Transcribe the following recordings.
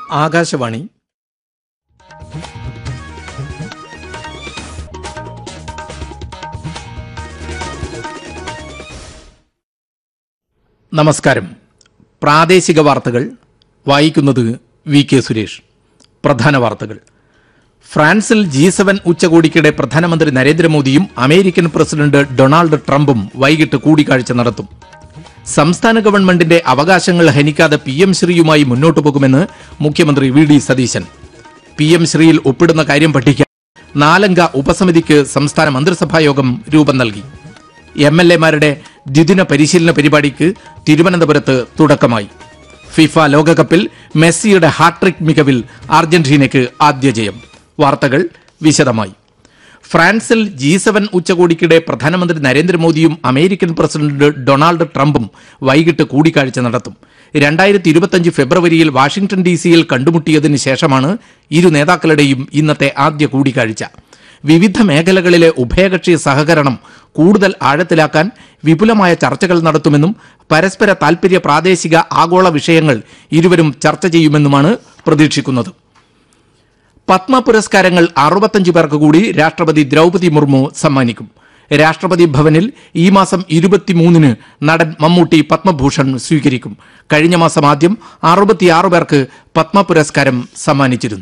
ആകാശവാണി. നമസ്കാരം. പ്രാദേശിക വാർത്തകൾ വായിക്കുന്നത് വി കെ സുരേഷ്. പ്രധാന വാർത്തകൾ. ഫ്രാൻസിൽ G7 ഉച്ചകോടിക്കിടെ പ്രധാനമന്ത്രി നരേന്ദ്രമോദിയും അമേരിക്കൻ പ്രസിഡന്റ് ഡൊണാൾഡ് ട്രംപും വൈകിട്ട് കൂടിക്കാഴ്ച നടത്തും. സംസ്ഥാന ഗവൺമെന്റിന്റെ അവകാശങ്ങൾ ഹനിക്കാതെ PM ശ്രീയുമായി മുന്നോട്ടു പോകുമെന്ന് മുഖ്യമന്ത്രി VD സതീശൻ. PM ശ്രീയിൽ ഒപ്പിടുന്ന കാര്യം പഠിക്കാൻ 4-അംഗ ഉപസമിതിക്ക് സംസ്ഥാന മന്ത്രിസഭായോഗം രൂപം നൽകി. MLA-മാരുടെ ദ്വിദിന പരിശീലന പരിപാടിക്ക് തിരുവനന്തപുരത്ത് തുടക്കമായി. ഫിഫ ലോകകപ്പിൽ മെസ്സിയുടെ ഹാട്രിക് മികവിൽ അർജന്റീനയ്ക്ക് ആദ്യ ജയം. വാർത്തകൾ വിശദമായി. ഫ്രാൻസിൽ G7 ഉച്ചകോടിക്കിടെ പ്രധാനമന്ത്രി നരേന്ദ്രമോദിയും അമേരിക്കൻ പ്രസിഡന്റ് ഡൊണാൾഡ് ട്രംപും വൈകിട്ട് കൂടിക്കാഴ്ച നടത്തും. 2025 ഫെബ്രുവരിയിൽ വാഷിംഗ്ടൺ DC-യിൽ കണ്ടുമുട്ടിയതിന് ശേഷമാണ് ഇരു നേതാക്കളുടെയും ഇന്നത്തെ ആദ്യ കൂടിക്കാഴ്ച. വിവിധ മേഖലകളിലെ ഉഭയകക്ഷി സഹകരണം കൂടുതൽ ആഴത്തിലാക്കാൻ വിപുലമായ ചർച്ചകൾ നടത്തുമെന്നും പരസ്പര താൽപര്യ പ്രാദേശിക ആഗോള വിഷയങ്ങൾ ഇരുവരും ചർച്ച ചെയ്യുമെന്നുമാണ് പ്രതീക്ഷിക്കുന്നത്. പത്മ പുരസ്കാരങ്ങൾ 65 പേർക്ക് കൂടി രാഷ്ട്രപതി ദ്രൗപദി മുർമു സമ്മാനിക്കും. രാഷ്ട്രപതി ഭവനിൽ ഈ മാസം 23-ന് നടൻ മമ്മൂട്ടി പത്മഭൂഷൺ സ്വീകരിക്കും. കഴിഞ്ഞ മാസം ആദ്യം 66 പേർക്ക് പത്മ പുരസ്കാരം സമ്മാനിച്ചിരുന്നു.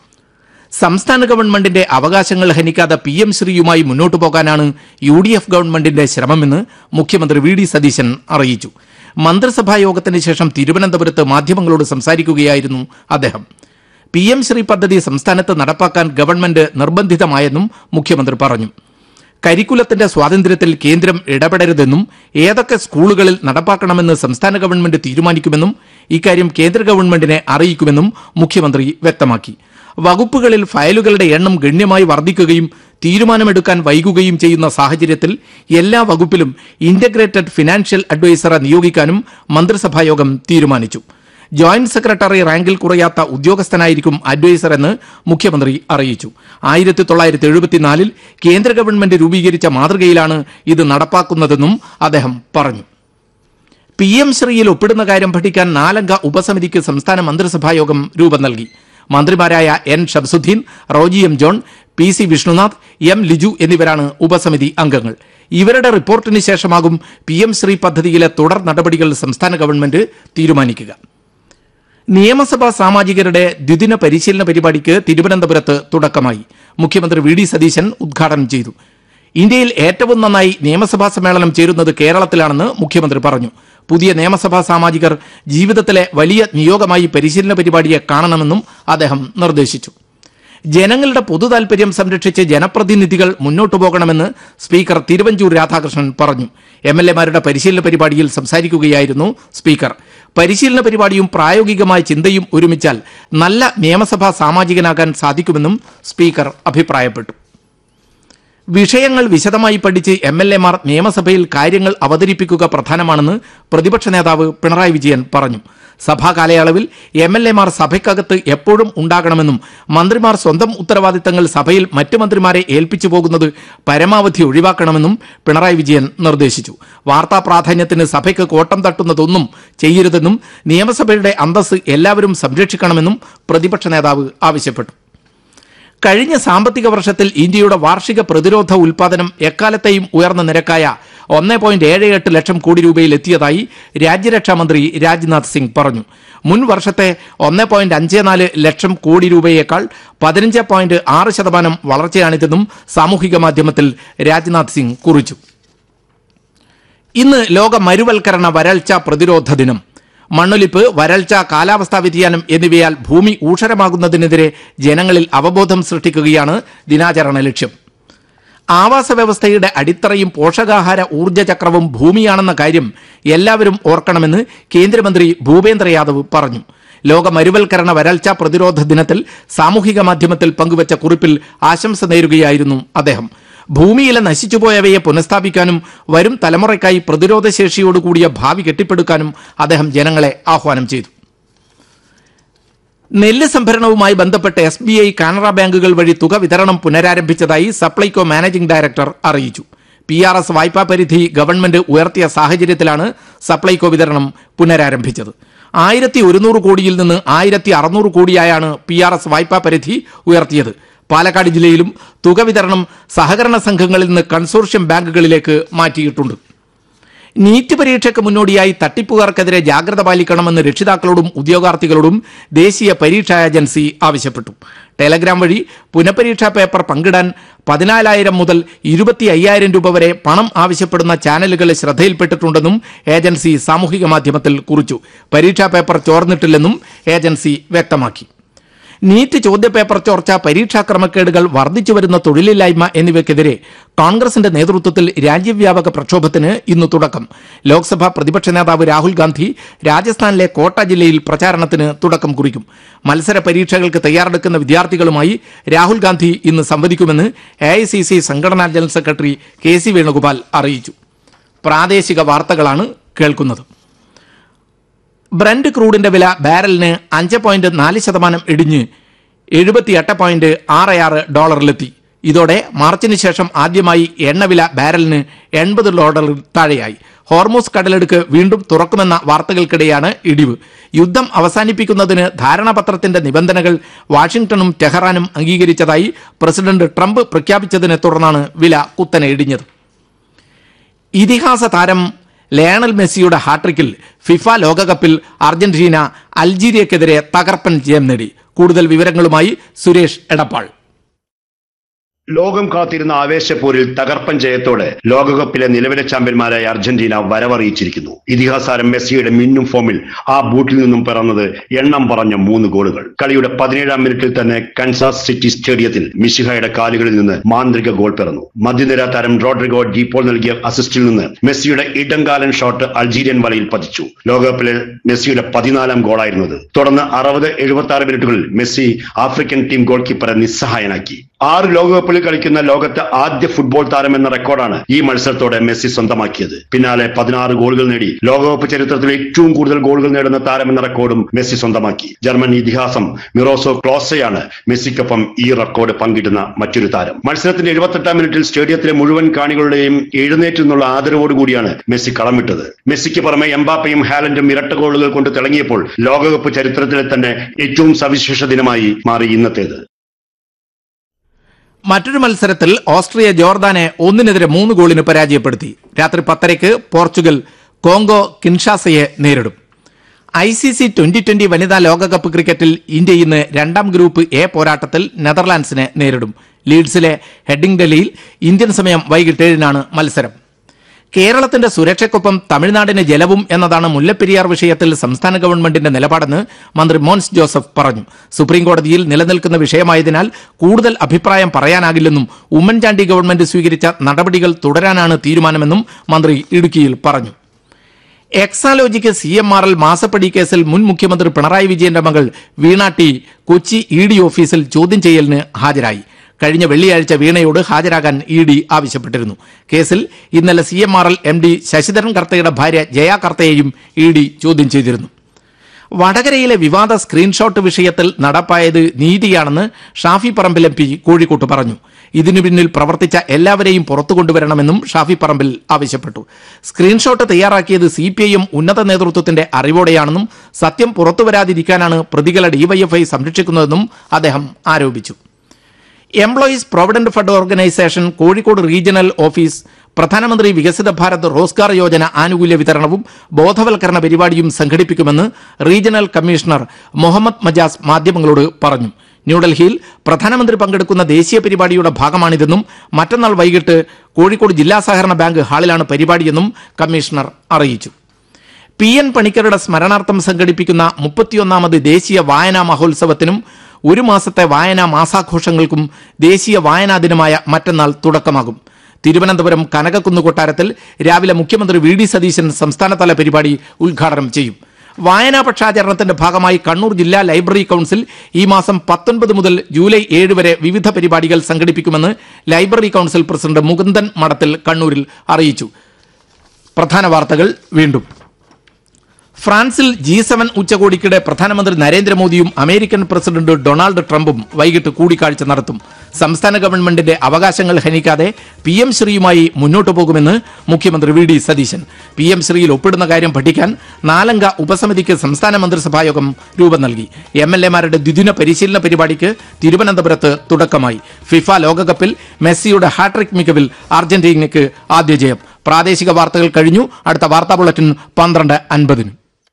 സംസ്ഥാന ഗവൺമെന്റിന്റെ അവകാശങ്ങൾ ഹനിക്കാതെ PM ശ്രീയുമായി മുന്നോട്ടു പോകാനാണ് UDF ഗവൺമെന്റിന്റെ ശ്രമമെന്ന് മുഖ്യമന്ത്രി VD സതീശൻ അറിയിച്ചു. മന്ത്രിസഭാ യോഗത്തിന് ശേഷം തിരുവനന്തപുരത്ത് മാധ്യമങ്ങളോട് സംസാരിക്കുകയായിരുന്നു അദ്ദേഹം. PM ശ്രീ പദ്ധതി സംസ്ഥാനത്ത് നടപ്പാക്കാൻ ഗവൺമെന്റ് നിർബന്ധിതമായെന്നും മുഖ്യമന്ത്രി പറഞ്ഞു. കരിക്കുലത്തിന്റെ സ്വാതന്ത്ര്യത്തിൽ കേന്ദ്രം ഇടപെടരുതെന്നും ഏതൊക്കെ സ്കൂളുകളിൽ നടപ്പാക്കണമെന്ന് സംസ്ഥാന ഗവൺമെന്റ് തീരുമാനിക്കുമെന്നും ഇക്കാര്യം കേന്ദ്ര ഗവൺമെന്റിനെ അറിയിക്കുമെന്നും മുഖ്യമന്ത്രി വ്യക്തമാക്കി. വകുപ്പുകളിൽ ഫയലുകളുടെ എണ്ണം ഗണ്യമായി വർദ്ധിക്കുകയും തീരുമാനമെടുക്കാൻ വൈകുകയും ചെയ്യുന്ന സാഹചര്യത്തിൽ എല്ലാ വകുപ്പിലും ഇന്റഗ്രേറ്റഡ് ഫിനാൻഷ്യൽ അഡ്വൈസറെ നിയോഗിക്കാനും മന്ത്രിസഭായോഗം തീരുമാനിച്ചു. ജോയിന്റ് സെക്രട്ടറി റാങ്കിൽ കുറയാത്ത ഉദ്യോഗസ്ഥനായിരിക്കും അഡ്വൈസർ എന്ന് മുഖ്യമന്ത്രി അറിയിച്ചു. 1974-ൽ കേന്ദ്ര ഗവൺമെന്റ് രൂപീകരിച്ച മാതൃകയിലാണ് ഇത് നടപ്പാക്കുന്നതെന്നും അദ്ദേഹം പറഞ്ഞു. PM ശ്രീയിൽ ഒപ്പിടുന്ന കാര്യം പഠിക്കാൻ 4-അംഗ ഉപസമിതിക്ക് സംസ്ഥാന മന്ത്രിസഭായോഗം രൂപം നൽകി. മന്ത്രിമാരായ N Shamsuddin, Roji M John, PC Vishnunath, M Liju എന്നിവരാണ് ഉപസമിതി അംഗങ്ങൾ. ഇവരുടെ റിപ്പോർട്ടിന് ശേഷമാകും PM ശ്രീ പദ്ധതിയിലെ തുടർ നടപടികൾ സംസ്ഥാന ഗവൺമെന്റ് തീരുമാനിക്കുക. നിയമസഭാ സാമാജികരുടെ ദ്വിദിന പരിശീലന പരിപാടിക്ക് തിരുവനന്തപുരത്ത് തുടക്കമായി. മുഖ്യമന്ത്രി VD സതീശൻ ഉദ്ഘാടനം ചെയ്തു. ഇന്ത്യയിൽ ഏറ്റവും നന്നായി നിയമസഭാ സമ്മേളനം ചേരുന്നത് കേരളത്തിലാണെന്ന് മുഖ്യമന്ത്രി പറഞ്ഞു. പുതിയ നിയമസഭാ സാമാജികർ ജീവിതത്തിലെ വലിയ നിയോഗമായി പരിശീലന പരിപാടിയെ കാണണമെന്നും അദ്ദേഹം നിർദ്ദേശിച്ചു. ജനങ്ങളുടെ പൊതു താൽപര്യം സംരക്ഷിച്ച് ജനപ്രതിനിധികൾ മുന്നോട്ടു പോകണമെന്ന് സ്പീക്കർ തിരുവഞ്ചൂർ രാധാകൃഷ്ണൻ പറഞ്ഞു. MLA-മാരുടെ പരിശീലന പരിപാടിയിൽ സംസാരിക്കുകയായിരുന്നു സ്പീക്കർ. പരിശീലന പരിപാടിയും പ്രായോഗികമായ ചിന്തയും ഒരുമിച്ചാൽ നല്ല നിയമസഭാ സാമാജികനാകാൻ സാധിക്കുമെന്നും സ്പീക്കർ അഭിപ്രായപ്പെട്ടു. വിഷയങ്ങൾ വിശദമായി പഠിച്ച് MLA-മാർ നിയമസഭയിൽ കാര്യങ്ങൾ അവതരിപ്പിക്കുക പ്രധാനമാണെന്ന് പ്രതിപക്ഷ നേതാവ് പിണറായി വിജയൻ പറഞ്ഞു. സഭാ കാലയളവിൽ MLA-മാർ സഭയ്ക്കകത്ത് എപ്പോഴും ഉണ്ടാകണമെന്നും മന്ത്രിമാർ സ്വന്തം ഉത്തരവാദിത്തങ്ങൾ സഭയിൽ മറ്റു മന്ത്രിമാരെ ഏൽപ്പിച്ചു പോകുന്നത് പരമാവധി ഒഴിവാക്കണമെന്നും പിണറായി വിജയൻ നിർദ്ദേശിച്ചു. വാർത്താ പ്രാധാന്യത്തിന് സഭയ്ക്ക് കോട്ടം തട്ടുന്നതൊന്നും ചെയ്യരുതെന്നും നിയമസഭയുടെ അന്തസ്സ് എല്ലാവരും സംരക്ഷിക്കണമെന്നും പ്രതിപക്ഷ നേതാവ് ആവശ്യപ്പെട്ടു. കഴിഞ്ഞ സാമ്പത്തിക വർഷത്തിൽ ഇന്ത്യയുടെ വാർഷിക പ്രതിരോധ ഉൽപാദനം എക്കാലത്തെയും ഉയർന്ന നിരക്കായ 1.78 ലക്ഷം കോടി രൂപയിൽ എത്തിയതായി രാജ്യരക്ഷാമന്ത്രി രാജ്നാഥ് സിംഗ് പറഞ്ഞു. മുൻ വർഷത്തെ 1.54 ലക്ഷം കോടി രൂപയേക്കാൾ 15.6% വളർച്ചയാണിതെന്നും സാമൂഹിക മാധ്യമത്തിൽ രാജ്നാഥ് സിംഗ് കുറിച്ചു. ഇന്ന് ലോക മരുവൽക്കരണ വരൾച്ച പ്രതിരോധ ദിനം. മണ്ണൊലിപ്പ്, വരൾച്ച, കാലാവസ്ഥാ വ്യതിയാനം എന്നിവയാൽ ഭൂമി ഊഷരമാകുന്നതിനെതിരെ ജനങ്ങളിൽ അവബോധം സൃഷ്ടിക്കുകയാണ് ദിനാചരണ ലക്ഷ്യം. ആവാസ വ്യവസ്ഥയുടെ അടിത്തറയും പോഷകാഹാര ഊർജ്ജചക്രവും ഭൂമിയാണെന്ന കാര്യം എല്ലാവരും ഓർക്കണമെന്ന് കേന്ദ്രമന്ത്രി ഭൂപേന്ദ്ര യാദവ് പറഞ്ഞു. ലോക മരുവൽക്കരണ വരൾച്ച പ്രതിരോധ ദിനത്തിൽ സാമൂഹിക മാധ്യമത്തിൽ പങ്കുവച്ച കുറിപ്പിൽ ആശംസ നേരുകയായിരുന്നു അദ്ദേഹം. ഭൂമിയിലെ നശിച്ചുപോയവയെ പുനഃസ്ഥാപിക്കാനും വരും തലമുറയ്ക്കായി പ്രതിരോധശേഷിയോടുകൂടിയ ഭാവി കെട്ടിപ്പടുക്കാനും അദ്ദേഹം ജനങ്ങളെ ആഹ്വാനം ചെയ്തു. നെല്ല് സംഭരണവുമായി ബന്ധപ്പെട്ട് SBI, കാനറ ബാങ്കുകൾ വഴി തുക വിതരണം പുനരാരംഭിച്ചതായി സപ്ലൈകോ മാനേജിംഗ് ഡയറക്ടർ അറിയിച്ചു. PRS വായ്പാ പരിധി ഗവൺമെന്റ് ഉയർത്തിയ സാഹചര്യത്തിലാണ് സപ്ലൈകോ വിതരണം പുനരാരംഭിച്ചത്. 1100 കോടിയിൽ നിന്ന് 1600 കോടിയായാണ് PRS വായ്പാ പരിധി ഉയർത്തിയത്. പാലക്കാട് ജില്ലയിലും തുക വിതരണം സഹകരണ സംഘങ്ങളിൽ നിന്ന് കൺസോർഷ്യം ബാങ്കുകളിലേക്ക് മാറ്റിയിട്ടുണ്ട്. നീറ്റ് പരീക്ഷയ്ക്ക് മുന്നോടിയായി തട്ടിപ്പുകാർക്കെതിരെ ജാഗ്രത പാലിക്കണമെന്ന് രക്ഷിതാക്കളോടും ഉദ്യോഗാർത്ഥികളോടും ദേശീയ പരീക്ഷാ ഏജൻസി ആവശ്യപ്പെട്ടു. ടെലഗ്രാം വഴി പുനഃപരീക്ഷാ പേപ്പർ പങ്കിടാൻ 14,000 മുതൽ 25,000 രൂപ വരെ പണം ആവശ്യപ്പെടുന്ന ചാനലുകൾ ശ്രദ്ധയിൽപ്പെട്ടിട്ടുണ്ടെന്നും ഏജൻസി സാമൂഹിക മാധ്യമത്തിൽ കുറിച്ചു. പരീക്ഷാ പേപ്പർ ചോർന്നിട്ടില്ലെന്നും ഏജൻസി വ്യക്തമാക്കി. നീറ്റ് ചോദ്യപേപ്പർ ചോർച്ച, പരീക്ഷാ ക്രമക്കേടുകൾ, വർദ്ധിച്ചുവരുന്ന തൊഴിലില്ലായ്മ എന്നിവയ്ക്കെതിരെ കോൺഗ്രസിന്റെ നേതൃത്വത്തിൽ രാജ്യവ്യാപക പ്രക്ഷോഭത്തിന് ഇന്ന് തുടക്കം. ലോക്സഭാ പ്രതിപക്ഷ നേതാവ് രാഹുൽ ഗാന്ധി രാജസ്ഥാനിലെ കോട്ട ജില്ലയിൽ പ്രചാരണത്തിന് തുടക്കം കുറിക്കും. മത്സര പരീക്ഷകൾക്ക് തയ്യാറെടുക്കുന്ന വിദ്യാർത്ഥികളുമായി രാഹുൽ ഗാന്ധി ഇന്ന് സംവദിക്കുമെന്ന് AICC സംഘടനാ ജനറൽ സെക്രട്ടറി KC വേണുഗോപാൽ അറിയിച്ചു. പ്രാദേശിക വാർത്തകളാണ് കേൾക്കുന്നത്. ബ്രന്റ് ക്രൂഡിന്റെ വില ബാരലിന് 5.4% ഇടിഞ്ഞ് $78.66 ഇതോടെ മാർച്ചിന് ശേഷം ആദ്യമായി എണ്ണവില ബാരലിന് $80 താഴെയായി. ഹോർമൂസ് കടലെടുക്ക് വീണ്ടും തുറക്കുമെന്ന വാർത്തകൾക്കിടെയാണ് ഇടിവ്. യുദ്ധം അവസാനിപ്പിക്കുന്നതിന് ധാരണാപത്രത്തിന്റെ നിബന്ധനകൾ വാഷിംഗ്ടണും ടെഹ്റാനും അംഗീകരിച്ചതായി പ്രസിഡന്റ് ട്രംപ് പ്രഖ്യാപിച്ചതിനെ തുടർന്നാണ് വില കുത്തനെ ഇടിഞ്ഞത്. ഇതിഹാസ താരം ലയണൽ മെസ്സിയുടെ ഹാട്രിക്കിൽ ഫിഫ ലോകകപ്പിൽ അർജന്റീന അൾജീരിയക്കെതിരെ തകർപ്പൻ ജയം നേടി. കൂടുതൽ വിവരങ്ങളുമായി സുരേഷ് എടപ്പാൾ. ലോകം കാത്തിരുന്ന ആവേശപ്പോരിൽ തകർപ്പൻ ജയത്തോടെ ലോകകപ്പിലെ നിലവിലെ ചാമ്പ്യന്മാരായ അർജന്റീന വരവറിയിച്ചിരിക്കുന്നു. ഇതിഹാസാരം മെസ്സിയുടെ മിന്നും ഫോമിൽ ആ ബൂട്ടിൽ നിന്നും പിറന്നത് എണ്ണം പറഞ്ഞ 3 ഗോളുകൾ. കളിയുടെ 17-ാം മിനിറ്റിൽ തന്നെ കൻസാസ് സിറ്റി സ്റ്റേഡിയത്തിൽ മിശിഹയുടെ കാലുകളിൽ നിന്ന് മാന്ത്രിക ഗോൾ പിറന്നു. മധ്യനിര താരം റോഡ്രിഗോ ഡീപോൾ നൽകിയ അസിസ്റ്റിൽ നിന്ന് മെസ്സിയുടെ ഇടംകാലൻ ഷോട്ട് അൾജീരിയൻ വലയിൽ പതിച്ചു. ലോകകപ്പിലെ മെസ്സിയുടെ 14-ാം ഗോളായിരുന്നത്. തുടർന്ന് 60-76 മിനിറ്റുകളിൽ മെസ്സി ആഫ്രിക്കൻ ടീം ഗോൾ കീപ്പറെ നിസ്സഹായനാക്കി. 6 ലോകകപ്പിൽ കളിക്കുന്ന ലോകത്തെ ആദ്യ ഫുട്ബോൾ താരം എന്ന റെക്കോർഡാണ് ഈ മത്സരത്തോടെ മെസ്സി സ്വന്തമാക്കിയത്. പിന്നാലെ 16 ഗോളുകൾ നേടി ലോകകപ്പ് ചരിത്രത്തിൽ ഏറ്റവും കൂടുതൽ ഗോളുകൾ നേടുന്ന താരം എന്ന റെക്കോർഡും മെസ്സി സ്വന്തമാക്കി. ജർമ്മൻ ഇതിഹാസം മിറോസ്ലാവ് ക്ലോസയാണ് മെസ്സിക്കൊപ്പം ഈ റെക്കോർഡ് പങ്കിടുന്ന മറ്റൊരു താരം. മത്സരത്തിന്റെ 78-ാം മിനിറ്റിൽ സ്റ്റേഡിയത്തിലെ മുഴുവൻ കാണികളുടെയും എഴുന്നേറ്റ് നിന്നുള്ള ആദരവോടുകൂടിയാണ് മെസ്സി കളമിട്ടത്. മെസ്സിക്ക് പുറമെ എംബാപ്പയും ഹാലൻഡും ഇരട്ട ഗോളുകൾ കൊണ്ട് തിളങ്ങിയപ്പോൾ ലോകകപ്പ് ചരിത്രത്തിലെ തന്നെ ഏറ്റവും സവിശേഷ ദിനമായി മാറി ഇന്നത്തേത്. മറ്റൊരു മത്സരത്തിൽ ഓസ്ട്രിയ ജോർദാനെ 1-3 ഗോളിന് പരാജയപ്പെടുത്തി. രാത്രി 10:30 പോർച്ചുഗൽ കോങ്കോ കിൻഷാസയെ നേരിടും. ICC 2020 വനിതാ ലോകകപ്പ് ക്രിക്കറ്റിൽ ഇന്ത്യ ഇന്ന് 2ാം ഗ്രൂപ്പ് എ പോരാട്ടത്തിൽ നെതർലാൻഡ്സിനെ നേരിടും. ലീഡ്സിലെ ഹെഡിംഗ്ഡലിയിൽ ഇന്ത്യൻ സമയം വൈകിട്ട് 7-നാണ് മത്സരം. കേരളത്തിന്റെ സുരക്ഷയ്ക്കൊപ്പം തമിഴ്നാടിന് ജലവും എന്നതാണ് മുല്ലപ്പെരിയാർ വിഷയത്തിൽ സംസ്ഥാന ഗവൺമെന്റിന്റെ നിലപാടെന്ന് മന്ത്രി മോൻസ് ജോസഫ് പറഞ്ഞു. സുപ്രീംകോടതിയിൽ നിലനിൽക്കുന്ന വിഷയമായതിനാൽ കൂടുതൽ അഭിപ്രായം പറയാനാകില്ലെന്നും ഉമ്മൻചാണ്ടി ഗവൺമെന്റ് സ്വീകരിച്ച നടപടികൾ തുടരാനാണ് തീരുമാനമെന്നും മന്ത്രി ഇടുക്കിയിൽ പറഞ്ഞു. എക്സാലോജിക്ക് CMRL മാസപ്പടി കേസിൽ മുൻ മുഖ്യമന്ത്രി പിണറായി വിജയന്റെ മകൾ വീണ ടി കൊച്ചി ED ഓഫീസിൽ ചോദ്യം ചെയ്യലിന് ഹാജരായി. കഴിഞ്ഞ വെള്ളിയാഴ്ച വീണയോട് ഹാജരാകാൻ ED ആവശ്യപ്പെട്ടിരുന്നു. കേസിൽ ഇന്നലെ CMRL MD ശശിധരൻ കർത്തയുടെ ഭാര്യ ജയ കർത്തയെയും ED ചോദ്യം ചെയ്തിരുന്നു. വടകരയിലെ വിവാദ സ്ക്രീൻഷോട്ട് വിഷയത്തിൽ നടപ്പായത് നീതിയാണെന്ന് ഷാഫി പറമ്പിൽ MP കോഴിക്കോട്ട് പറഞ്ഞു. ഇതിനു പിന്നിൽ പ്രവർത്തിച്ച എല്ലാവരെയും പുറത്തു കൊണ്ടുവരണമെന്നും ഷാഫി പറമ്പിൽ ആവശ്യപ്പെട്ടു. സ്ക്രീൻഷോട്ട് തയ്യാറാക്കിയത് CPIM ഉന്നത നേതൃത്വത്തിന്റെ അറിവോടെയാണെന്നും സത്യം പുറത്തുവരാതിരിക്കാനാണ് പ്രതികളെ DYFI സംരക്ഷിക്കുന്നതെന്നും അദ്ദേഹം ആരോപിച്ചു. Employees provident fund organisation Kozhikode regional office പ്രധാനമന്ത്രി വികസിത ഭാരത് റോസ്ഗാർ യോജന ആനുകൂല്യ വിതരണവും ബോധവൽക്കരണ പരിപാടിയും സംഘടിപ്പിക്കുമെന്ന് റീജിയണൽ കമ്മീഷണർ മുഹമ്മദ് മജാസ് മാധ്യമങ്ങളോട് പറഞ്ഞു. ന്യൂഡൽഹിയിൽ പ്രധാനമന്ത്രി പങ്കെടുക്കുന്ന ദേശീയ പരിപാടിയുടെ ഭാഗമാണിതെന്നും മറ്റന്നാൾ വൈകിട്ട് കോഴിക്കോട് ജില്ലാ സഹകരണ ബാങ്ക് ഹാളിലാണ് പരിപാടിയെന്നും കമ്മീഷണർ അറിയിച്ചു. PN പണിക്കരുടെ സ്മരണാർത്ഥം സംഘടിപ്പിക്കുന്ന 31ാമത് ദേശീയ വായനാ മഹോത്സവത്തിനും 1 മാസത്തെ വായനാ മാസാഘോഷങ്ങൾക്കും ദേശീയ വായനാ ദിനമായ മറ്റന്നാൾ തുടക്കമാകും. തിരുവനന്തപുരം കനകക്കുന്ന് കൊട്ടാരത്തിൽ രാവിലെ മുഖ്യമന്ത്രി VD സതീശൻ സംസ്ഥാനതല പരിപാടി ഉദ്ഘാടനം ചെയ്യും. വായനാ പക്ഷാചരണത്തിന്റെ ഭാഗമായി കണ്ണൂർ ജില്ലാ ലൈബ്രറി കൌൺസിൽ ഈ മാസം 19 മുതൽ ജൂലൈ 7 വരെ വിവിധ പരിപാടികൾ സംഘടിപ്പിക്കുമെന്ന് ലൈബ്രറി കൌൺസിൽ പ്രസിഡന്റ് മുകുന്ദൻ മഠത്തിൽ കണ്ണൂരിൽ അറിയിച്ചു. പ്രധാന വാർത്തകൾ വീണ്ടും. ഫ്രാൻസിൽ G7 ഉച്ചകോടിക്കിടെ പ്രധാനമന്ത്രി നരേന്ദ്രമോദിയും അമേരിക്കൻ പ്രസിഡന്റ് ഡൊണാൾഡ് ട്രംപും വൈകിട്ട് കൂടിക്കാഴ്ച നടത്തും. സംസ്ഥാന ഗവൺമെന്റിന്റെ അവകാശങ്ങൾ ഹനിക്കാതെ PM ശ്രീയുമായി മുന്നോട്ടു പോകുമെന്ന് മുഖ്യമന്ത്രി VD സതീശൻ. PM ശ്രീയിൽ ഒപ്പിടുന്ന കാര്യം പഠിക്കാൻ 4-അംഗ ഉപസമിതിക്ക് സംസ്ഥാന മന്ത്രിസഭായോഗം രൂപം നൽകി. MLA-മാരുടെ ദ്വിദിന പരിശീലന പരിപാടിക്ക് തിരുവനന്തപുരത്ത് തുടക്കമായി. ഫിഫ ലോകകപ്പിൽ മെസ്സിയുടെ ഹാട്രിക് മികവിൽ അർജന്റീനയ്ക്ക് ആദ്യ ജയം. പ്രാദേശിക വാർത്തകൾ കഴിഞ്ഞു. അടുത്ത വാർത്താ ബുള്ളറ്റിൻ 12:50.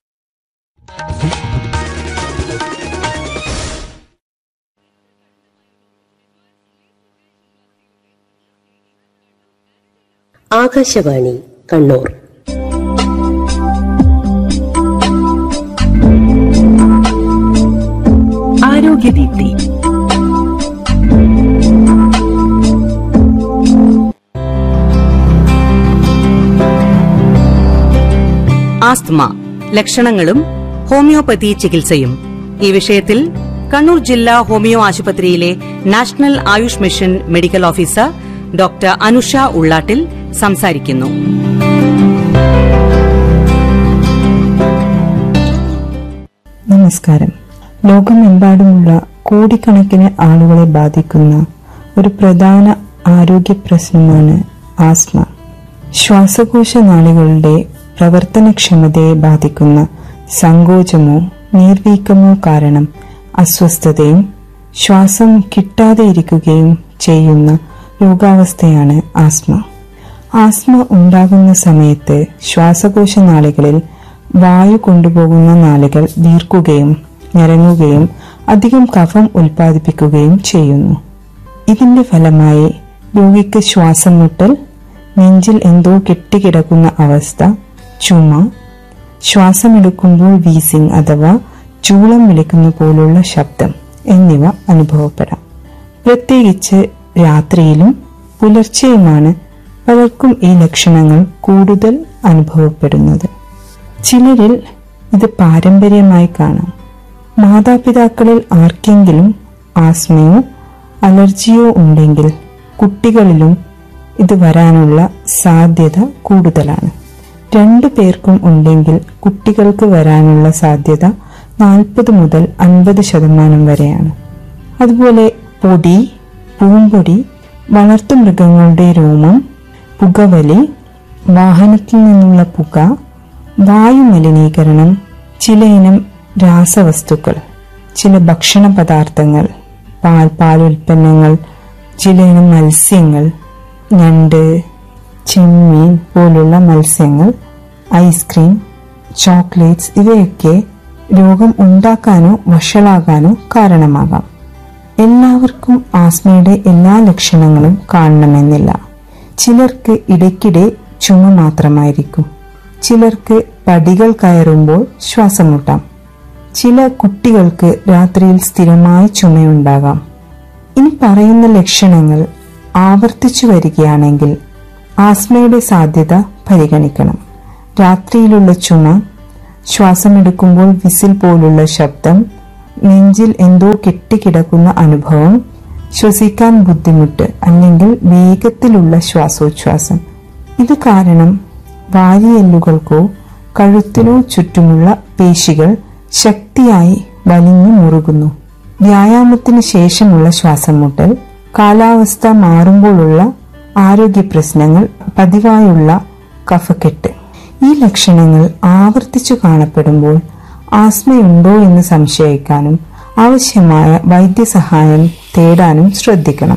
ആകാശവാണി കണ്ണൂർ. ആരോഗ്യദീപ്തി. ആസ്ത്മ ലക്ഷണങ്ങളും ഹോമിയോപ്പതി ചികിത്സയും. ഈ വിഷയത്തിൽ കണ്ണൂർ ജില്ലാ ഹോമിയോ ആശുപത്രിയിലെ national Ayush mission medical officer doctor Anusha Ullattil സംസാരിക്കുന്നു. നമസ്കാരം. ലോകമെമ്പാടുമുള്ള കോടിക്കണക്കിന് ആളുകളെ ബാധിക്കുന്ന ഒരു പ്രധാന ആരോഗ്യ പ്രശ്നമാണ് ആസ്മ. ശ്വാസകോശ നാളികളുടെ പ്രവർത്തനക്ഷമതയെ ബാധിക്കുന്ന സങ്കോചമോ നീർവീക്കമോ കാരണം അസ്വസ്ഥതയും ശ്വാസം കിട്ടാതെയിരിക്കുകയും ചെയ്യുന്ന രോഗാവസ്ഥയാണ് ആസ്മ. ആസ്മ ഉണ്ടാകുന്ന സമയത്ത് ശ്വാസകോശ നാളികളിൽ വായു കൊണ്ടുപോകുന്ന നാളികൾ വീർക്കുകയും ഞരങ്ങുകയും അധികം കഫം ഉൽപ്പാദിപ്പിക്കുകയും ചെയ്യുന്നു. ഇതിന്റെ ഫലമായി രോഗിക്ക് ശ്വാസം മുട്ടൽ, നെഞ്ചിൽ എന്തോ കെട്ടിക്കിടക്കുന്ന അവസ്ഥ, ചുമ, ശ്വാസമെടുക്കുമ്പോൾ വീസിംഗ് അഥവാ ചൂളം വിളിക്കുന്ന പോലുള്ള ശബ്ദം എന്നിവ അനുഭവപ്പെടാം. പ്രത്യേകിച്ച് രാത്രിയിലും പുലർച്ചെയുമാണ് പലർക്കും ഈ ലക്ഷണങ്ങൾ കൂടുതൽ അനുഭവപ്പെടുന്നത്. ചിലരിൽ ഇത് പാരമ്പര്യമായി കാണാം. മാതാപിതാക്കളിൽ ആർക്കെങ്കിലും ആസ്മയോ അലർജിയോ ഉണ്ടെങ്കിൽ കുട്ടികളിലും ഇത് വരാനുള്ള സാധ്യത കൂടുതലാണ്. 2 പേർക്കും ഉണ്ടെങ്കിൽ കുട്ടികൾക്ക് വരാനുള്ള സാധ്യത 40 മുതൽ 50% വരെയാണ്. അതുപോലെ പൊടി, പൂമ്പൊടി, വളർത്തുമൃഗങ്ങളുടെ രോമം, പുകവലി, വാഹനത്തിൽ നിന്നുള്ള പുക, വായുമലിനീകരണം, ചിലയിനം രാസവസ്തുക്കൾ, ചില ഭക്ഷണ പദാർത്ഥങ്ങൾ, പാലുൽപ്പന്നങ്ങൾ, ചിലയിനം മത്സ്യങ്ങൾ, ഞണ്ട്, ചെമ്മീൻ പോലുള്ള മത്സ്യങ്ങൾ, ഐസ്ക്രീം, ചോക്ലേറ്റ്സ് ഇവയൊക്കെ രോഗം ഉണ്ടാക്കാനോ വഷളാകാനോ കാരണമാകാം. എല്ലാവർക്കും ആസ്മയുടെ എല്ലാ ലക്ഷണങ്ങളും കാണണമെന്നില്ല. ചിലർക്ക് ഇടയ്ക്കിടെ ചുമ മാത്രമായിരിക്കും. ചിലർക്ക് പടികൾ കയറുമ്പോൾ ശ്വാസം മുട്ടാം. ചില കുട്ടികൾക്ക് രാത്രിയിൽ സ്ഥിരമായി ചുമയുണ്ടാകാം. ഇനി പറയുന്ന ലക്ഷണങ്ങൾ ആവർത്തിച്ചു വരികയാണെങ്കിൽ ആസ്മയുടെ സാധ്യത പരിഗണിക്കണം. രാത്രിയിലുള്ള ചുമ, ശ്വാസമെടുക്കുമ്പോൾ വിസിൽ പോലുള്ള ശബ്ദം, നെഞ്ചിൽ എന്തോ കെട്ടിക്കിടക്കുന്ന അനുഭവം, ശ്വസിക്കാൻ ബുദ്ധിമുട്ട് അല്ലെങ്കിൽ വേഗത്തിലുള്ള ശ്വാസോച്ഛ്വാസം. ഇത് കാരണം വാരിയെല്ലുകൾക്കോ കഴുത്തിനോ ചുറ്റുമുള്ള പേശികൾ ശക്തിയായി വലിഞ്ഞു മുറുകുന്നു. വ്യായാമത്തിന് ശേഷമുള്ള ശ്വാസം മുട്ടൽ, കാലാവസ്ഥ മാറുമ്പോഴുള്ള ആരോഗ്യ പ്രശ്നങ്ങൾ, പതിവായുള്ള കഫക്കെട്ട്. ഈ ലക്ഷണങ്ങൾ ആവർത്തിച്ചു കാണപ്പെടുമ്പോൾ ആസ്മയുണ്ടോ എന്ന് സംശയിക്കാനും ആവശ്യമായ വൈദ്യസഹായം തേടാനും ശ്രദ്ധിക്കണം.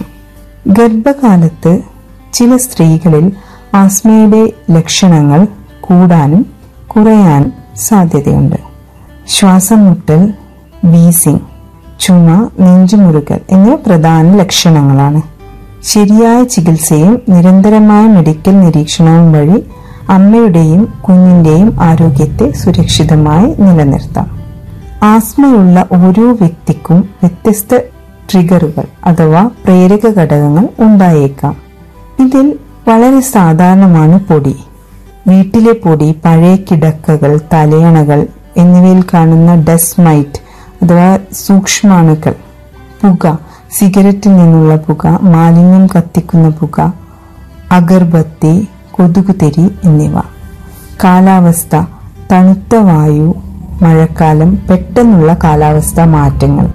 ഗർഭകാലത്ത് ചില സ്ത്രീകളിൽ ആസ്മയുടെ ലക്ഷണങ്ങൾ കൂടാനും കുറയാനും സാധ്യതയുണ്ട്. ശ്വാസം മുട്ടൽ, വീസിംഗ്, ചുമ, നെഞ്ചുമുറുകൽ എന്നിവ പ്രധാന ലക്ഷണങ്ങളാണ്. ശരിയായ ചികിത്സയും നിരന്തരമായ മെഡിക്കൽ നിരീക്ഷണവും വഴി അമ്മയുടെയും കുഞ്ഞിന്റെയും ആരോഗ്യത്തെ സുരക്ഷിതമായി നിലനിർത്താം. ആസ്മയുള്ള ഓരോ വ്യക്തിക്കും വ്യത്യസ്ത ട്രിഗറുകൾ അഥവാ പ്രേരക ഘടകങ്ങൾ ഉണ്ടായേക്കാം. ഇതിൽ വളരെ സാധാരണമാണ് പൊടി. വീട്ടിലെ പൊടി, പഴയ കിടക്കകൾ, തലയണകൾ എന്നിവയിൽ കാണുന്ന ഡസ്റ്റ് മൈറ്റ് അഥവാ സൂക്ഷ്മാണുക്കൾ, പുക, സിഗരറ്റിൽ നിന്നുള്ള പുക, മാലിന്യം കത്തിക്കുന്ന പുക, അഗർബത്തി, കൊതുകുതിരി എന്നിവ. കാലാവസ്ഥ, തണുത്ത വായു, മഴക്കാലം, പെട്ടെന്നുള്ള കാലാവസ്ഥാ മാറ്റങ്ങൾ,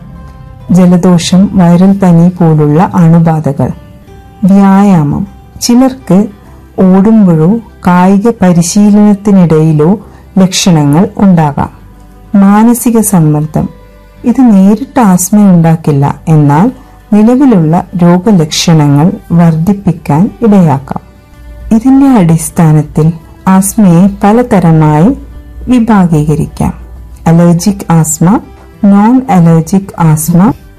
ജലദോഷം, വൈറൽ പനി പോലുള്ള അണുബാധകൾ. വ്യായാമം. ചിലർക്ക് ഓടുമ്പോഴോ കായിക പരിശീലനത്തിനിടയിലോ ലക്ഷണങ്ങൾ ഉണ്ടാകാം. മാനസിക സമ്മർദ്ദം. ഇത് നേരിട്ട് ആസ്മയുണ്ടാക്കില്ല, എന്നാൽ നിലവിലുള്ള രോഗലക്ഷണങ്ങൾ വർദ്ധിപ്പിക്കാൻ ഇടയാക്കാം. ഇതിന്റെ അടിസ്ഥാനത്തിൽ ആസ്മയെ പലതരമായി വിഭാഗീകരിക്കാം. Allergic asthma, non allergic asthma,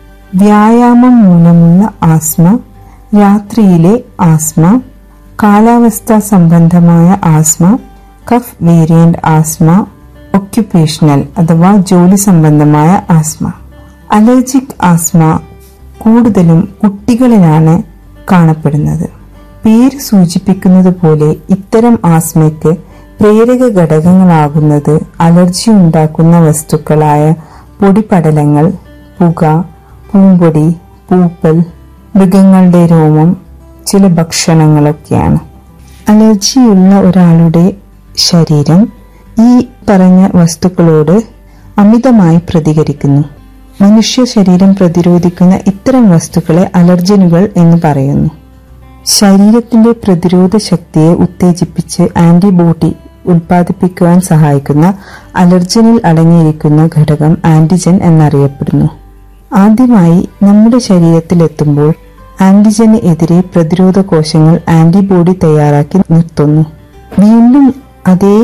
വ്യായാമം മൂലമുള്ള ആസ്മ, രാത്രിയിലെ ആസ്മ, കാലാവസ്ഥാ സംബന്ധമായ asthma, cough variant asthma, occupational അഥവാ ജോലി സംബന്ധമായ ആസ്മ. അലർജിക് ആസ്മ കൂടുതലും കുട്ടികളിലാണ് കാണപ്പെടുന്നത്. പേര് സൂചിപ്പിക്കുന്നത് പോലെ ഇത്തരം ആസ്മയ്ക്ക് പ്രേരക ഘടകങ്ങളാകുന്നത് അലർജി ഉണ്ടാക്കുന്ന വസ്തുക്കളായ പൊടിപടലങ്ങൾ, പുക, പൂമ്പൊടി, പൂപ്പൽ, മൃഗങ്ങളുടെ രോമം, ചില ഭക്ഷണങ്ങളൊക്കെയാണ്. അലർജിയുള്ള ഒരാളുടെ ശരീരം ഈ പറഞ്ഞ വസ്തുക്കളോട് അമിതമായി പ്രതികരിക്കുന്നു. മനുഷ്യ ശരീരം പ്രതിരോധിക്കുന്ന ഇത്തരം വസ്തുക്കളെ അലർജനുകൾ എന്ന് പറയുന്നു. ശരീരത്തിന്റെ പ്രതിരോധ ശക്തിയെ ഉത്തേജിപ്പിച്ച് ആന്റിബോഡി ഉൽപ്പാദിപ്പിക്കുവാൻ സഹായിക്കുന്ന അലർജനിൽ അടങ്ങിയിരിക്കുന്ന ഘടകം ആന്റിജൻ എന്നറിയപ്പെടുന്നു. ആദ്യമായി നമ്മുടെ ശരീരത്തിലെത്തുമ്പോൾ ആന്റിജന് എതിരെ പ്രതിരോധ കോശങ്ങൾ ആന്റിബോഡി തയ്യാറാക്കി നിർത്തുന്നു. വീണ്ടും അതേ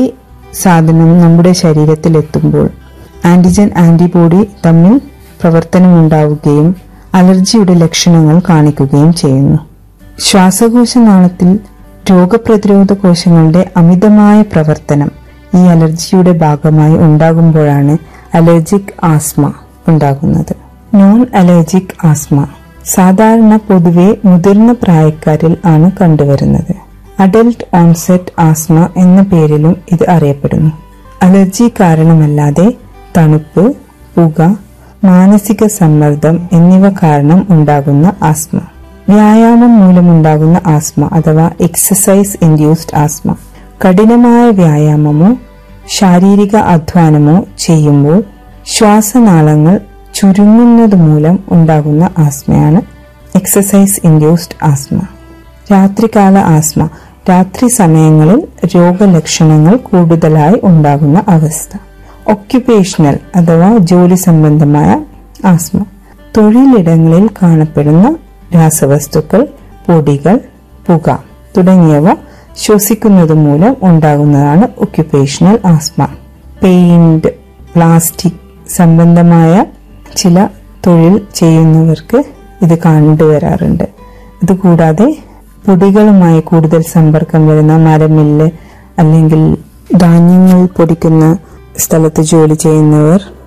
സാധനം നമ്മുടെ ശരീരത്തിലെത്തുമ്പോൾ ആന്റിജൻ ആന്റിബോഡി തമ്മിൽ പ്രവർത്തനമുണ്ടാവുകയും അലർജിയുടെ ലക്ഷണങ്ങൾ കാണിക്കുകയും ചെയ്യുന്നു. ശ്വാസകോശ നാളത്തിൽ രോഗപ്രതിരോധ കോശങ്ങളുടെ അമിതമായ പ്രവർത്തനം ഈ അലർജിയുടെ ഭാഗമായി ഉണ്ടാകുമ്പോഴാണ് അലർജിക് ആസ്മ ഉണ്ടാകുന്നത്. നോൺ അലർജിക് ആസ്മ സാധാരണ പൊതുവെ മുതിർന്ന പ്രായക്കാരിൽ ആണ് കണ്ടുവരുന്നത്. അഡൽട്ട് ഓൺസെറ്റ് ആസ്മ എന്ന പേരിലും ഇത് അറിയപ്പെടുന്നു. അലർജി കാരണമല്ലാതെ തണുപ്പ്, പുക, മാനസിക സമ്മർദ്ദം എന്നിവ കാരണം ഉണ്ടാകുന്ന ആസ്മ. വ്യായാമം മൂലമുണ്ടാകുന്ന ആസ്മ അഥവാ എക്സസൈസ് ഇൻഡ്യൂസ്ഡ് ആസ്മ. കഠിനമായ വ്യായാമമോ ശാരീരിക അധ്വാനമോ ചെയ്യുമ്പോൾ ശ്വാസനാളങ്ങൾ ചുരുങ്ങുന്നത് മൂലം ഉണ്ടാകുന്ന ആസ്മയാണ് എക്സസൈസ് ഇൻഡ്യൂസ്ഡ് ആസ്മ. രാത്രികാല ആസ്മ. രാത്രി സമയങ്ങളിൽ രോഗലക്ഷണങ്ങൾ കൂടുതലായി ഉണ്ടാകുന്ന അവസ്ഥ. ഒക്യുപേഷണൽ അഥവാ ജോലി സംബന്ധമായ ആസ്മ. തൊഴിലിടങ്ങളിൽ കാണപ്പെടുന്ന രാസവസ്തുക്കൾ, പൊടികൾ, പുക തുടങ്ങിയവ ശ്വസിക്കുന്നത് മൂലം ഉണ്ടാകുന്നതാണ് ഒക്യുപേഷണൽ ആസ്മ. പെയിന്റ്, പ്ലാസ്റ്റിക് സംബന്ധമായ ചില തൊഴിൽ ചെയ്യുന്നവർക്ക് ഇത് കണ്ടുവരാറുണ്ട്. അതുകൂടാതെ പൊടികളുമായി കൂടുതൽ സമ്പർക്കം വരുന്ന മരമില്ല് അല്ലെങ്കിൽ ധാന്യങ്ങൾ പൊടിക്കുന്ന സ്ഥലത്ത് ജോലി ചെയ്യുന്നവർ